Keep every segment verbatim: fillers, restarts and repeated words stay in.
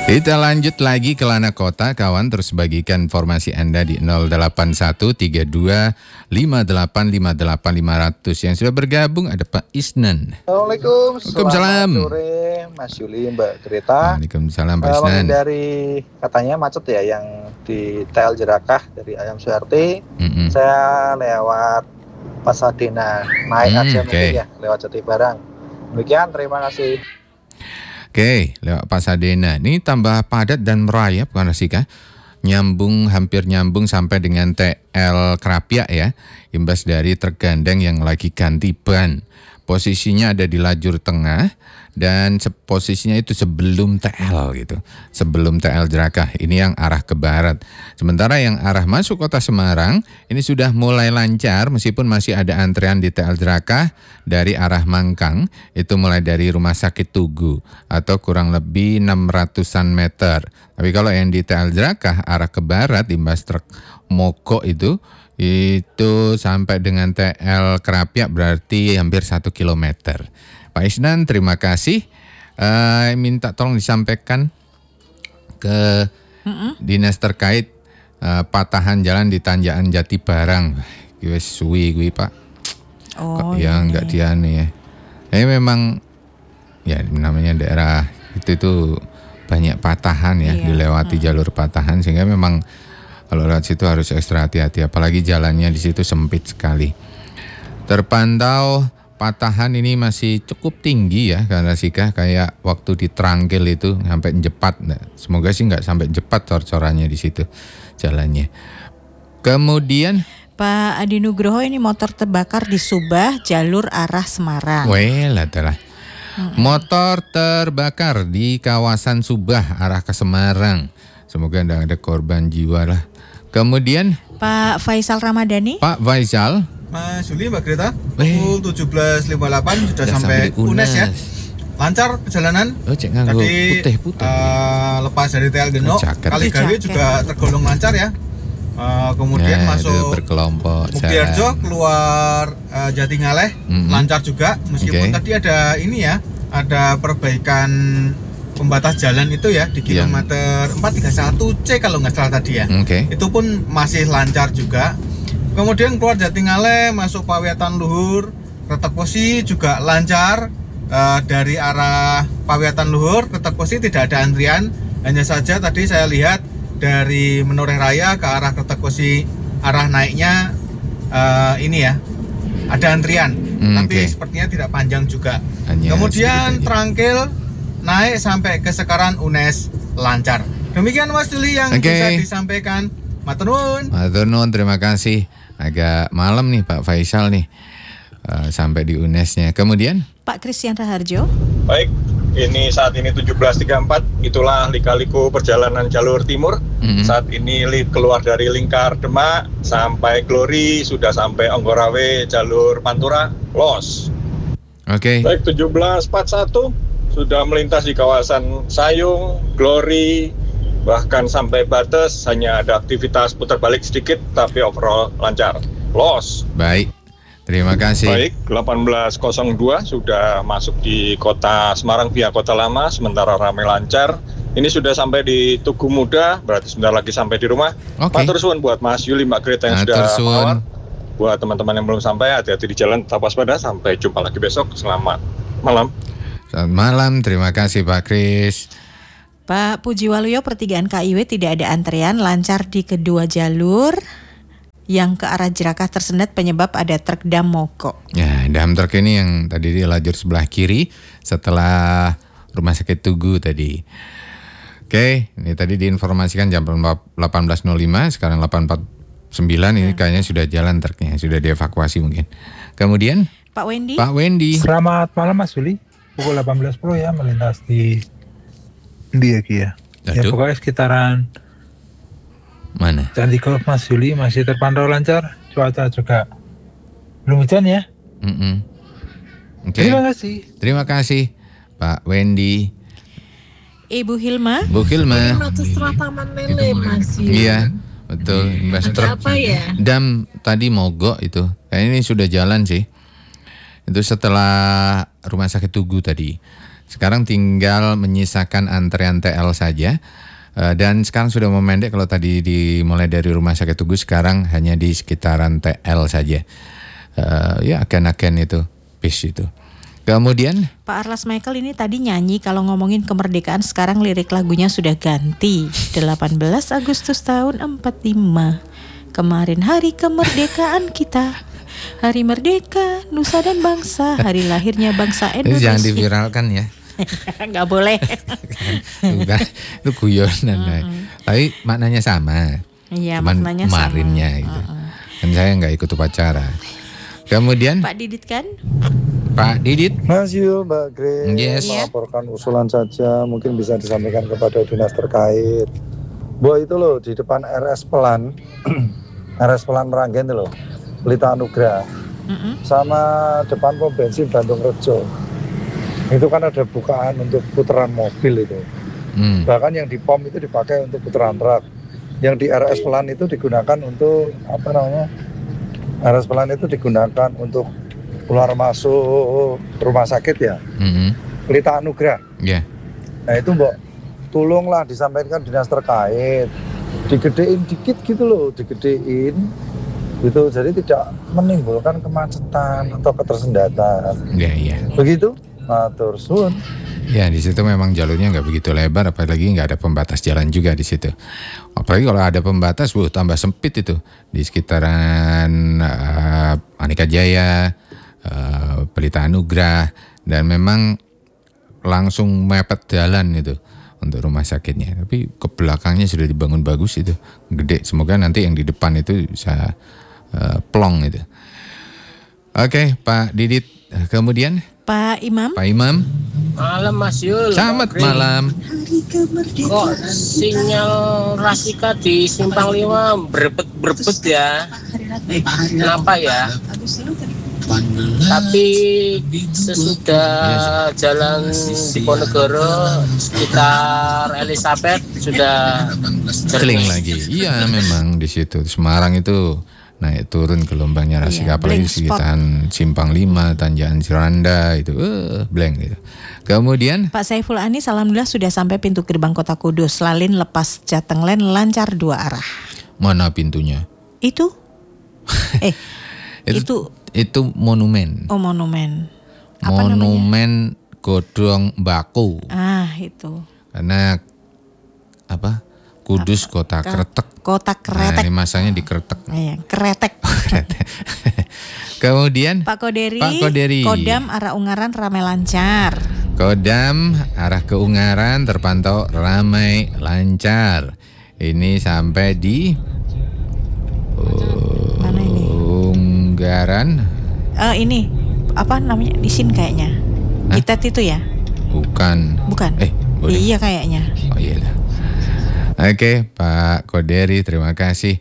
Kita lanjut lagi ke Lana Kota, kawan. Terus bagikan informasi Anda di nol delapan satu tiga dua lima delapan lima delapan lima nol nol. Yang sudah bergabung ada Pak Isnan. Assalamualaikum. Waalaikumsalam. Selamat sore Mas Yuli, Mbak Greta. Waalaikumsalam Pak Uh, Isnan. dari katanya macet ya yang di T L Jerakah dari Ayam Suharti. Mm-mm. Saya lewat Pasadena, naik Hmm, aja oke. mungkin ya, lewat Jati Barang. Demikian, terima kasih. Oke, lewat Pasadena. Ini tambah padat dan merayap bukan sih kah? Nyambung, hampir nyambung sampai dengan T L Kerapiak ya. Imbas dari truk gandeng yang lagi ganti ban. Posisinya ada di lajur tengah dan se- posisinya itu sebelum T L gitu. Sebelum T L Jerakah. Ini yang arah ke barat. Sementara yang arah masuk kota Semarang ini sudah mulai lancar meskipun masih ada antrean di T L Jerakah dari arah Mangkang. Itu mulai dari Rumah Sakit Tugu atau kurang lebih enam ratusan meter. Tapi kalau yang di T L Jerakah arah ke barat imbas truk mogok itu itu sampai dengan T L Kerapiak berarti hampir satu kilometer. Pak Isnan, terima kasih. Uh, minta tolong disampaikan ke Mm-mm. dinas terkait uh, patahan jalan di Tanjakan Jati Barang. Wis suwi kuwi Pak. Oh, Ya iya, enggak iya. diane ya. Eh memang ya namanya daerah itu tuh banyak patahan ya, Iya. dilewati jalur patahan sehingga memang kalau lewat situ harus ekstra hati-hati, apalagi jalannya di situ sempit sekali. Terpantau patahan ini masih cukup tinggi ya, karena Sika kayak waktu di Trangkil itu sampai jepat. Nah, semoga sih nggak sampai jepat cor-corannya di situ jalannya. Kemudian, Pak Adi Nugroho, ini motor terbakar di Subah jalur arah Semarang. weh lah telah. Motor terbakar di kawasan Subah arah ke Semarang. Semoga tidak ada korban jiwa lah. Kemudian Pak Faisal Ramadhani. Pak Faisal. Mas Juli, Mbak Greta, Weh. pukul tujuh belas lima puluh delapan sudah Udah sampai sampai di U N E S ya. Unes. Lancar perjalanan. Oh, cek nganggo Tadi putih-putih. eh, lepas dari T L Genok, Jaket. Kali Gawe Jaket. juga tergolong lancar ya. Eh, kemudian Ya, itu masuk berkelompok Muktiarjo jalan. keluar eh, Jatingaleh, Mhm. lancar juga. Meskipun Oke. tadi ada ini ya, ada perbaikan pembatas jalan itu ya di Yang- kilometer empat tiga satu C kalau nggak salah tadi ya. Oke. Itu pun masih lancar juga. Kemudian keluar Jatingaleh masuk Pawiatan Luhur, Reteposi juga lancar. Eh, dari arah Pawiatan Luhur ke Reteposi tidak ada antrian, hanya saja tadi saya lihat dari Menoreh Raya ke arah Reteposi arah naiknya eh, ini ya ada antrian, Hmm, tapi oke. sepertinya tidak panjang juga. Hanya Kemudian sedikit aja. Trangkil naik sampai ke Sekaran U N E S lancar. Demikian Mas Juli yang Oke. bisa disampaikan. Matur nuwun. Matur nuwun, terima kasih. Agak malam nih Pak Faisal nih. Eh, sampai di U N E S-nya. Kemudian Pak Christian Raharjo. Baik, ini saat ini tujuh belas tiga puluh empat, itulah lika-liku perjalanan jalur timur. Mhm. Saat ini li- keluar dari Lingkar Demak sampai Glory, sudah sampai Anggorawe, jalur Pantura, los. Oke. Baik, tujuh belas empat puluh satu sudah melintas di kawasan Sayung, Glory, bahkan sampai Bates, hanya ada aktivitas putar balik sedikit, tapi overall lancar, los. Baik. Terima kasih. Baik, delapan belas nol dua sudah masuk di kota Semarang via kota lama, sementara ramai lancar. Ini sudah sampai di Tugu Muda, berarti sebentar lagi sampai di rumah. Oke. Matur suwun buat Mas Yuli, Mbak Greta yang Matur sudah suwun. mengawal. Buat teman-teman yang belum sampai, hati-hati di jalan, tetap waspada. Sampai jumpa lagi besok. Selamat malam. Selamat malam. Terima kasih Pak Kris. Pak Pujiwaluyo, pertigaan K I W tidak ada antrean, lancar di kedua jalur. Yang ke arah Jerakah tersendat penyebab ada truk dam mogok. Ya, dam truk ini yang tadi di lajur sebelah kiri setelah Rumah Sakit Tugu tadi. Oke, ini tadi diinformasikan jam delapan belas nol lima, sekarang delapan empat puluh sembilan, ini kayaknya sudah jalan truknya, sudah dievakuasi mungkin. Kemudian Pak Wendy. Pak Wendy. Selamat malam Mas Juli. Pukul delapan belas sepuluh ya melintas di di Aki ya. Ya Aduh. pokoknya sekitaran Mana? Candi Golf Mas Juli masih terpantau lancar. Cuaca juga belum hujan ya. Mm-mm. Oke. Terima kasih. Terima kasih Pak Wendy. Ibu Hilma. Bu Hilma. Notus Taman Mele masih. Iya, betul. Investor. Ada apa ya? Dam tadi mogok itu. Kayaknya ini sudah jalan sih. Itu setelah Rumah Sakit Tugu tadi. Sekarang tinggal menyisakan antrean T L saja. Uh, dan sekarang sudah memendek, kalau tadi dimulai dari Rumah Sakit Tugu, sekarang hanya di sekitaran T L saja. Uh, ya agen-agen itu, bis itu. Kemudian Pak Arlas Michael ini tadi nyanyi kalau ngomongin kemerdekaan, sekarang lirik lagunya sudah ganti. delapan belas Agustus tahun empat puluh lima. Kemarin hari kemerdekaan kita. Hari merdeka, nusa dan bangsa, hari lahirnya bangsa itu Indonesia. jangan diviralkan ya. Nggak boleh. Bukan, itu guyonan. Mm-hmm. Tapi maknanya sama. Iya, cuman maknanya kemarinnya sama. Gitu. Uh-uh. Dan saya nggak ikut upacara. Kemudian Pak Didit kan? Pak Didit. Mas Yu, Mbak Grace, Yes. melaporkan usulan saja, mungkin bisa disampaikan kepada dinas terkait. Bu, itu loh di depan R S Pelan, R S Pelan Meranggen itu loh, Pelita Anugrah, Mm-mm. sama depan pom bensin Bandung Rejo. Itu kan ada bukaan untuk putaran mobil itu. Hmm. Bahkan yang di pom itu dipakai untuk putaran truk. Yang di R S Pelan itu digunakan untuk apa namanya? R S Pelan itu digunakan untuk keluar masuk rumah sakit ya. Mm-hmm. Pelita Anugrah. Ya. Yeah. Nah itu Mbak, tolonglah disampaikan dinas terkait, digedein dikit gitu loh, digedein gitu, jadi tidak menimbulkan kemacetan atau ketersendatan. Iya, yeah, iya. Yeah. Begitu, matur suwun. Ya, di situ memang jalurnya nggak begitu lebar, apalagi nggak ada pembatas jalan juga di situ. Apalagi kalau ada pembatas, wuh, tambah sempit itu di sekitaran uh, Aneka Jaya, uh, Pelita Anugrah, dan memang langsung mepet jalan itu untuk rumah sakitnya. Tapi ke belakangnya sudah dibangun bagus itu, gede. Semoga nanti yang di depan itu bisa uh, plong itu. Oke, Pak Didit. Kemudian Pak Imam. Pak Imam. Malam Mas Yul. Selamat malam. Kok sinyal Rasika di Simpang lima berbet-berbet ya? Kenapa ya? Tapi sesudah jalan Diponegoro sekitar Elizabeth sudah celing lagi. Iya, memang di situ Semarang itu naik turun gelombangnya Rasika, iya, apalagi sekitaran Simpang lima, Tanjakan Ciranda itu uh, blank gitu. Kemudian Pak Saiful Anis alhamdulillah sudah sampai pintu gerbang Kota Kudus. Lalin lepas Jatenglen lancar dua arah. Mana pintunya? Itu eh itu, itu itu monumen. Oh, monumen. Apa monumen namanya? Godong Baku. Ah, itu. Karena apa? Kudus apa? Kota kretek. Kota kretek. Nah, ini masanya di kretek. Iya, kretek. Kemudian Pak Koderi, Pak Koderi. Kodam arah Ungaran ramai lancar. Kodam arah ke Ungaran terpantau ramai lancar. Ini sampai di uh, mana ini? Ungaran. Uh, ini apa namanya? Isin kayaknya. Hah? Kitet itu ya? Bukan. Bukan. Eh, boleh. Iya kayaknya. Oh iya. Oke, Pak Koderi, terima kasih.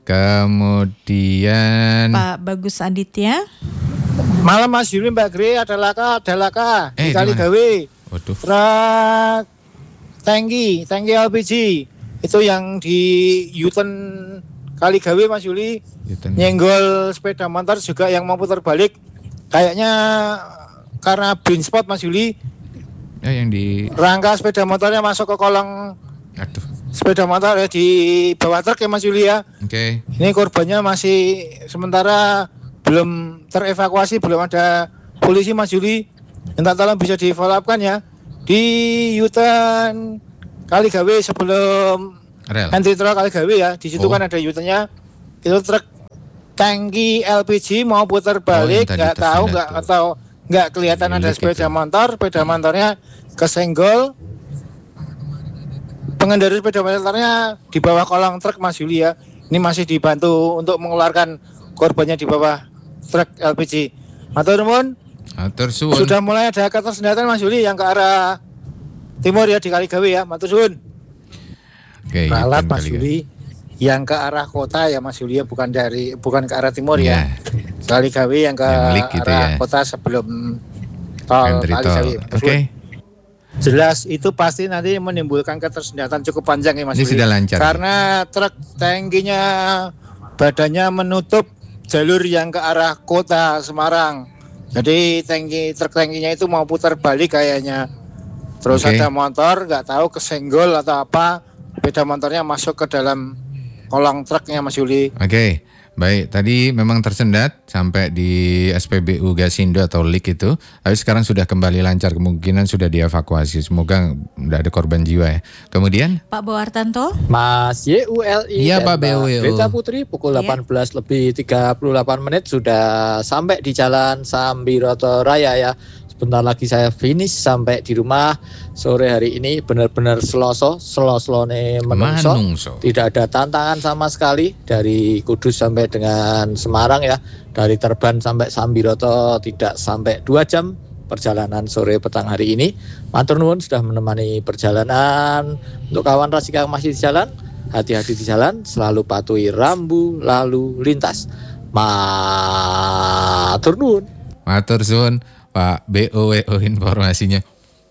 Kemudian Pak Bagus Aditya. Malam Mas Yuli, Mbak Gre, ada laka, ada laka eh, di Kaligawe. Waduh. Truk tangki, tangki L P G. Itu yang di U-turn Kaligawe Mas Yuli. U-turn. Nyenggol sepeda motor juga yang mau putar balik. Kayaknya karena blind spot Mas Yuli. Ya, yang di rangka sepeda motornya masuk ke kolong. Aduh. Sepeda motor ya di bawah truk ya Mas Yuli ya. Oke. Okay. Ini korbannya masih sementara belum terevakuasi, belum ada polisi Mas Yuli. Minta tolong bisa di follow up kan ya. Di U-turn Kaligawe sebelum entry truk Kaligawe ya. Di situ oh. kan ada U-turnnya. Itu truk tangki L P G mau putar balik, nggak oh, tahu nggak atau nggak kelihatan ada sepeda itu. motor, sepeda motornya kesenggol. Pengendara sepeda motornya di bawah kolong truk Mas Yuli ya. Ini masih dibantu untuk mengeluarkan korbannya di bawah truk L P G. Matur nuwun. Matur suwun. Sudah mulai ada ketersendatan Mas Yuli yang ke arah timur ya di Kaligawe ya. Matur suwun. Oke, Ralat Mas Yuli yang ke arah kota ya Mas Yuli ya, bukan dari bukan ke arah timur yeah. ya. Kaligawe yang ke yang gitu arah ya. Kota sebelum tol Kaligawe. Oke. Okay. Jelas itu pasti nanti menimbulkan ketersendatan cukup panjang ya Mas Yuli. Sudah lancar. Karena truk tangkinya badannya menutup jalur yang ke arah kota Semarang. Jadi tangki truk tangkinya itu mau putar balik kayaknya. Terus Oke. ada motor nggak tahu kesenggol atau apa, sepeda motornya masuk ke dalam kolong truknya Mas Yuli. Oke, baik. Tadi memang tersendat sampai di S P B U Gasindo atau L I K itu. Tapi sekarang sudah kembali lancar, kemungkinan sudah dievakuasi. Semoga tidak ada korban jiwa ya. Kemudian Pak Bowartanto. Mas Y U L I Iya, dan Pak B U L I. Greta Putri pukul Iya. delapan belas lebih tiga puluh delapan menit sudah sampai di Jalan Sambiroto Raya ya. Sebentar lagi saya finish sampai di rumah. Sore hari ini benar-benar seloso, selo-selone menungso. Manungso. Tidak ada tantangan sama sekali dari Kudus sampai dengan Semarang ya. Dari Terban sampai Sambiroto tidak sampai dua jam perjalanan sore petang hari ini. Matur nuwun sudah menemani perjalanan. Untuk kawan Rasika yang masih di jalan, hati-hati di jalan, selalu patuhi rambu lalu lintas. Matur nuwun. Matur suwun Pak B O W O informasinya.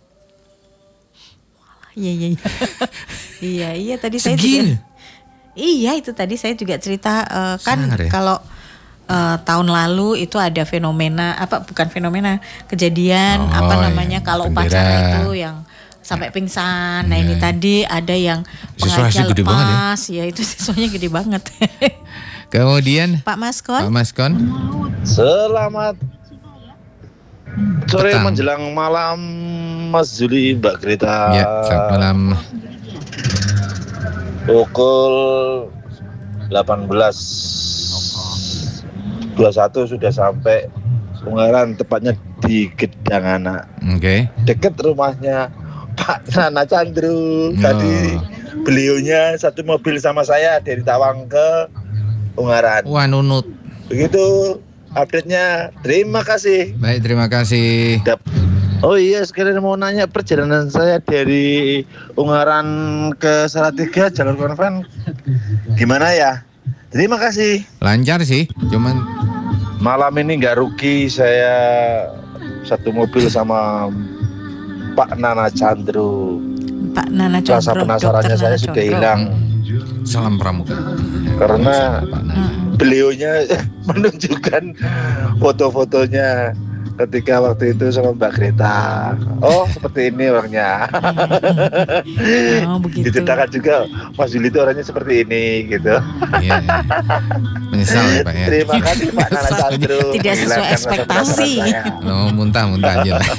Iya iya iya. Iya iya tadi saya Segini. juga. Iya itu tadi saya juga cerita eh, kan Sangar ya? kalau eh, tahun lalu itu ada fenomena apa bukan fenomena kejadian Oh, apa iya. namanya kalau Bendera. upacara itu yang sampai pingsan. Nah Iya, ini iya. tadi ada yang Siswa pengajar gede banget ya? lepas, ya itu siswanya gede banget. Kemudian Pak Maskon. Pak Maskon. Selamat sore Petang. menjelang malam Mas Juli, Mbak Greta. Ya, selamat malam. Pukul delapan belas dua puluh satu sudah sampai Ungaran, tepatnya di Gedang Anak. Oke. Dekat rumahnya Pak Nana Chandru. Oh. Tadi beliaunya satu mobil sama saya dari Tawang ke Ungaran. Wah, nunut. Begitu update-nya. Terima kasih. Baik, terima kasih. Oh iya, sekalian mau nanya perjalanan saya dari Ungaran ke Salatiga jalur konven gimana ya? Terima kasih. Lancar sih, cuman Malam ini nggak rugi, saya satu mobil sama Pak Nana Chandru. Pak Nana Rasa Condro. penasarannya Dokter saya Nana sudah Condro. hilang salam pramuka. karena Pak Nana. beliaunya menunjukkan foto-fotonya ketika waktu itu sama Mbak Greta. Oh, seperti ini orangnya. Oh begitu. Diceritakan juga Mas Juli itu orangnya seperti ini gitu. Iya, iya. Menyesal ya Pak ya. Terima kasih Pak Nana Chandru. Tidak sesuai menghilangkan rasa ekspektasi. penasaran saya. Oh, muntah-muntah aja lah.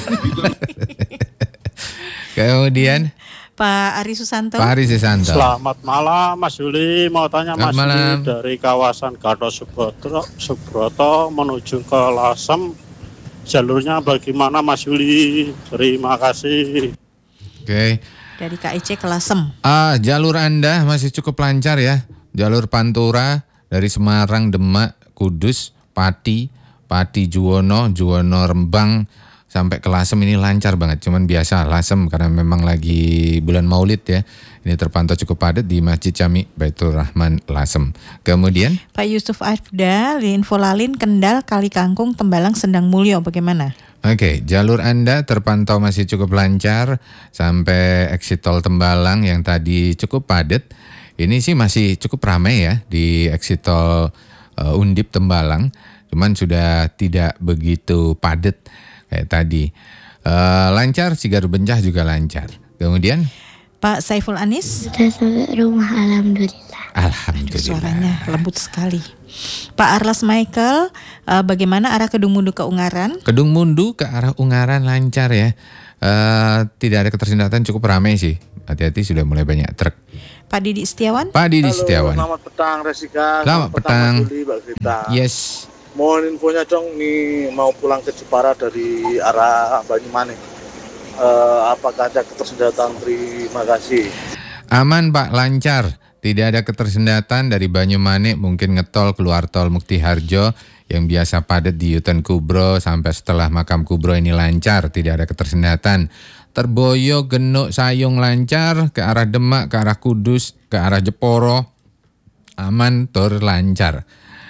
Kemudian Pak Ari Susanto. Pak Ari Susanto. Selamat malam Mas Yuli, mau tanya Selamat Mas malam. Yuli dari kawasan Gatot Subroto, Subroto menuju ke Lasem, jalurnya bagaimana Mas Yuli? Terima kasih. Oke. Dari K I C ke Lasem. Ah, jalur Anda masih cukup lancar ya. Jalur Pantura dari Semarang, Demak, Kudus, Pati, Pati Juwono, Juwono Rembang sampai ke Lasem ini lancar banget. Cuman biasa Lasem karena memang lagi bulan Maulid ya. Ini terpantau cukup padat di Masjid Jami Baitur Rahman Lasem. Kemudian Pak Yusuf Afda, Info Lalin, Kendal, Kali Kangkung, Tembalang, Sendang Mulyo. Bagaimana? Oke, jalur Anda terpantau masih cukup lancar sampai exit tol Tembalang yang tadi cukup padat. Ini sih masih cukup ramai ya di exit tol uh, Undip Tembalang, cuman sudah tidak begitu padat kayak tadi. Uh, lancar, Cigaru Bencah juga lancar. Kemudian Pak Saiful Anis. Sudah sampai rumah, alhamdulillah. Alhamdulillah. Suaranya lembut sekali. Pak Arlas Michael, uh, bagaimana arah Kedung Mundu ke Ungaran? Kedung Mundu ke arah Ungaran lancar ya. Uh, tidak ada ketersendatan, cukup ramai sih. Hati-hati sudah mulai banyak truk. Pak Didi Setiawan. Pak Didi Halo, Setiawan. selamat petang Resika. Selamat petang. Mas Yuli, Mbak Greta. Yes. Mohon infonya dong, nih mau pulang ke Jepara dari arah Banyumanik. Eh, apakah ada ketersendatan? Terima kasih. Aman Pak, lancar. Tidak ada ketersendatan dari Banyumanik, mungkin ngetol keluar tol Mukti Harjo yang biasa padat di Yutan Kubro sampai setelah makam Kubro ini lancar, tidak ada ketersendatan. Terboyo, Genuk, Sayung lancar, ke arah Demak, ke arah Kudus, ke arah Jeporo, aman, tur lancar.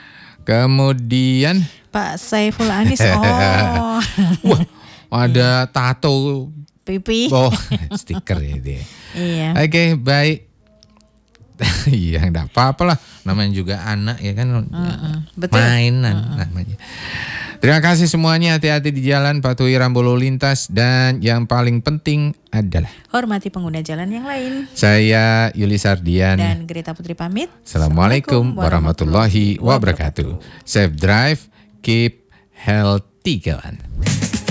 Kemudian Pak Saiful Anis. Oh. Wah, ada tato Pipi. Oh, stiker ya dia. Iya. Oke, baik. Iya, enggak apa-apa lah. Namanya juga anak ya kan. Mm-mm, betul. Mainan Mm-mm. namanya. Terima kasih semuanya, hati-hati di jalan, patuhi rambu lalu lintas, dan yang paling penting adalah hormati pengguna jalan yang lain. Saya Yuli Sardian dan Greta Putri pamit. Assalamualaikum warahmatullahi wabarakatuh. Safe drive, keep healthy kawan.